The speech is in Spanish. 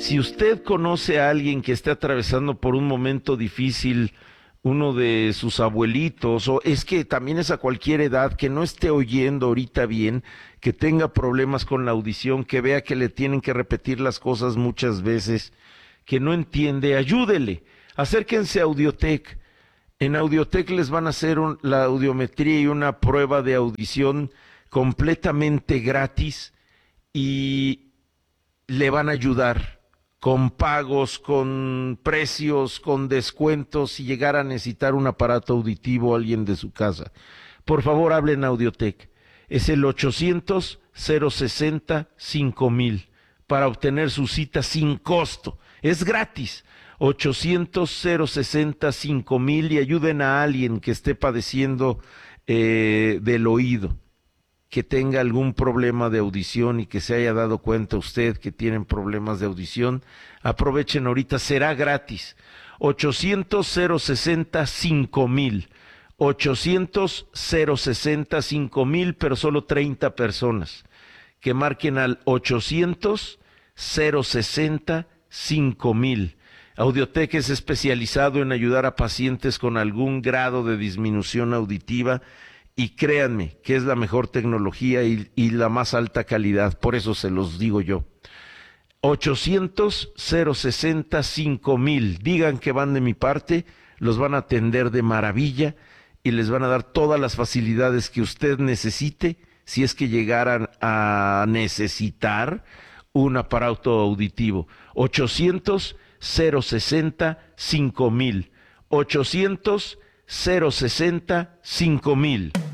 Si usted conoce a alguien que esté atravesando por un momento difícil, uno de sus abuelitos, o es que también es a cualquier edad, que no esté oyendo ahorita bien, que tenga problemas con la audición, que vea que le tienen que repetir las cosas muchas veces, que no entiende, ayúdele. Acérquense a Audiotech. En Audiotech les van a hacer la audiometría y una prueba de audición completamente gratis y le van a ayudar con pagos, con precios, con descuentos, si llegara a necesitar un aparato auditivo alguien de su casa. Por favor, hablen a Audiotech. Es el 800-060-5000 para obtener su cita sin costo. Es gratis. 800-060-5000 y ayuden a alguien que esté padeciendo del oído, que tenga algún problema de audición y que se haya dado cuenta usted que tienen problemas de audición. Aprovechen ahorita, será gratis. 800-060-5000. 800-060-5000, pero solo 30 personas. Que marquen al 800-060-5000. Audiotech es especializado en ayudar a pacientes con algún grado de disminución auditiva y créanme que es la mejor tecnología y la más alta calidad, por eso se los digo yo. 800-060-5000, digan que van de mi parte, los van a atender de maravilla y les van a dar todas las facilidades que usted necesite si es que llegaran a necesitar un aparato auditivo. 800-060-5000. 800-060-5000.